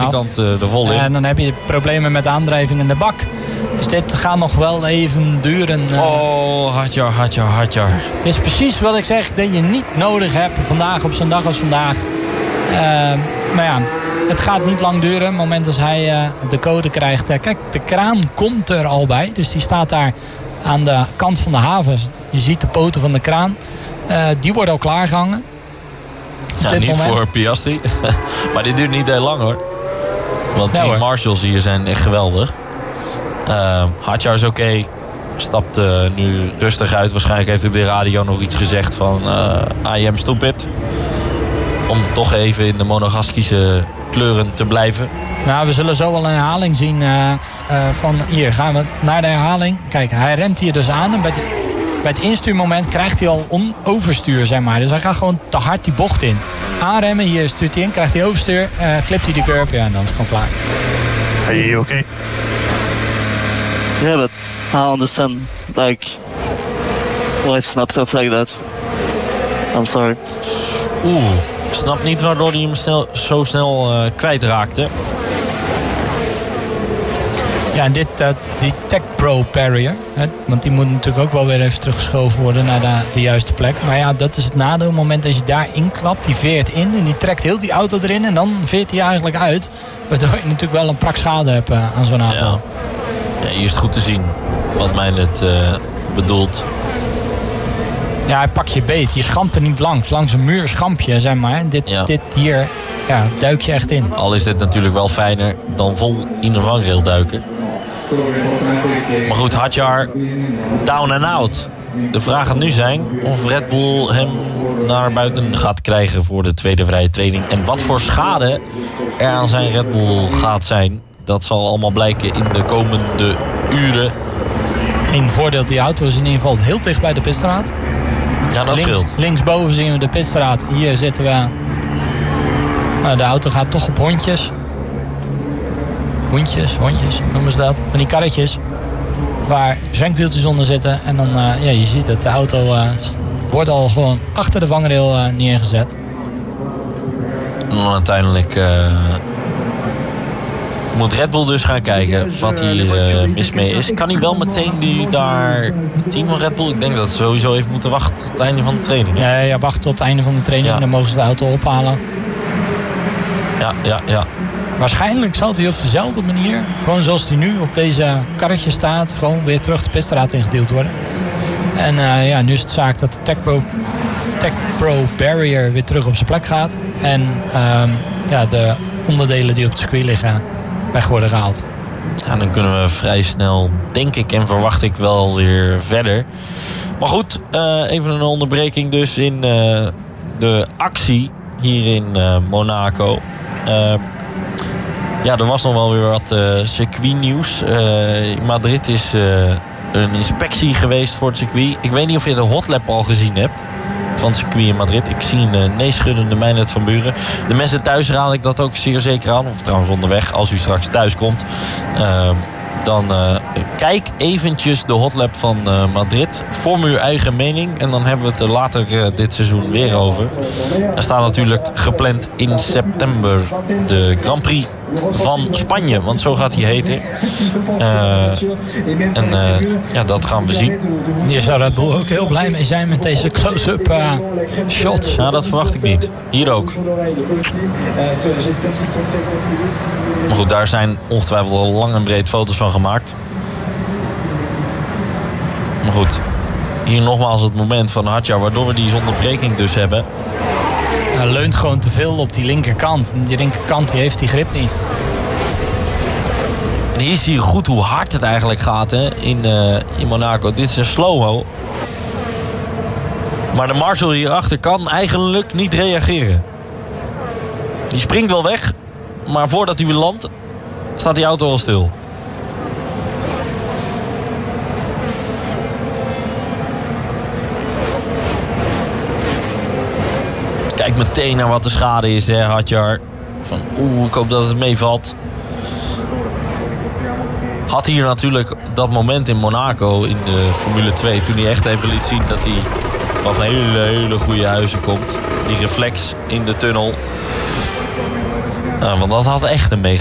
kant de vol in. En dan heb je problemen met de aandrijving in de bak. Dus dit gaat nog wel even duren. Hadjar. Het is precies wat ik zeg, dat je niet nodig hebt vandaag op zo'n dag als vandaag. Maar ja, het gaat niet lang duren. Op het moment als hij de code krijgt. Kijk, de kraan komt er al bij. Dus die staat daar aan de kant van de haven. Je ziet de poten van de kraan. Die worden al klaargehangen. Ja, niet moment. Voor Piastri. Maar dit duurt niet heel lang hoor. Want die marshals hier zijn echt geweldig. Hadjar is oké. Stapt nu rustig uit. Waarschijnlijk heeft hij op de radio nog iets gezegd van I am stupid. Om toch even in de monegaskische kleuren te blijven. Nou, we zullen zo wel een herhaling zien van... Hier, gaan we naar de herhaling. Kijk, hij remt hier dus aan. En bij het instuurmoment krijgt hij al overstuur, zeg maar. Dus hij gaat gewoon te hard die bocht in. Aanremmen, hier stuurt hij in, krijgt hij overstuur. Klipt hij de curb, en dan is het gewoon klaar. Are you okay? Yeah, but I understand, like, why it snapped up like that. I'm sorry. Ik snap niet waardoor hij hem zo snel kwijtraakte. Ja, en die Tech Pro barrier. Hè, want die moet natuurlijk ook wel weer even teruggeschoven worden naar de juiste plek. Maar ja, dat is het nadeel. Op het moment dat je daar inklapt, die veert in en die trekt heel die auto erin. En dan veert hij eigenlijk uit. Waardoor je natuurlijk wel een prak schade hebt aan zo'n auto. Ja, hier is het goed te zien wat mij het bedoelt. Ja, hij pakt je beet. Je schampt er niet langs een muur schamp je, zeg maar. Dit hier, ja, duik je echt in. Al is dit natuurlijk wel fijner dan vol in de vangrail duiken. Maar goed, Hadjar down and out. De vraag gaat nu zijn of Red Bull hem naar buiten gaat krijgen voor de tweede vrije training. En wat voor schade er aan zijn Red Bull gaat zijn. Dat zal allemaal blijken in de komende uren. Eén voordeel, die auto is in ieder geval heel dicht bij de pitstraat. Ja, dat scheelt. Linksboven zien we de pitstraat. Hier zitten we. Nou, de auto gaat toch op hondjes. Hondjes noemen ze dat. Van die karretjes. Waar zwenkwieltjes onder zitten. En dan, je ziet het. De auto wordt al gewoon achter de vangrail neergezet. En dan uiteindelijk moet Red Bull dus gaan kijken wat hier mis mee is. Kan hij wel meteen het team van Red Bull? Ik denk dat ze sowieso even moeten wachten tot het einde van de training. Nee, ja, wacht tot het einde van de training. Ja. Dan mogen ze de auto ophalen. Ja. Waarschijnlijk zal hij op dezelfde manier, gewoon zoals hij nu op deze karretje staat, gewoon weer terug de pitstraat ingedeeld worden. En nu is het zaak dat de Tech Pro barrier weer terug op zijn plek gaat. En de onderdelen die op het circuit liggen weg worden gehaald. Ja, dan kunnen we vrij snel, denk ik en verwacht ik, wel weer verder. Maar goed, even een onderbreking dus in de actie hier in Monaco. Er was nog wel weer wat circuitnieuws. In Madrid is een inspectie geweest voor het circuit. Ik weet niet of je de hotlap al gezien hebt van het circuit in Madrid. Ik zie een nee-schuddende Meijnet van Buren. De mensen thuis raad ik dat ook zeer zeker aan. Of trouwens onderweg, als u straks thuis komt. Dan kijk eventjes de hotlap van Madrid. Vorm uw eigen mening. En dan hebben we het er later dit seizoen weer over. Er staat natuurlijk gepland in september de Grand Prix van Spanje. Want zo gaat hij heten. Dat gaan we zien. Hier zou Red Bull ook heel blij mee zijn met deze close-up shots. Nou, dat verwacht ik niet. Hier ook. Maar goed, daar zijn ongetwijfeld al lang en breed foto's van gemaakt. Maar goed, hier nogmaals het moment van Hadjar, waardoor we die onderbreking dus hebben. Hij leunt gewoon te veel op die linkerkant. En die linkerkant heeft die grip niet. En hier zie je goed hoe hard het eigenlijk gaat in Monaco. Dit is een slow-mo. Maar de marshal hierachter kan eigenlijk niet reageren. Die springt wel weg. Maar voordat hij weer landt, staat die auto al stil. Kijk meteen naar wat de schade is, hè, Hadjar. Van ik hoop dat het meevalt. Had hier natuurlijk dat moment in Monaco in de Formule 2... toen hij echt even liet zien dat hij van hele goede huizen komt. Die reflex in de tunnel. Want dat had echt een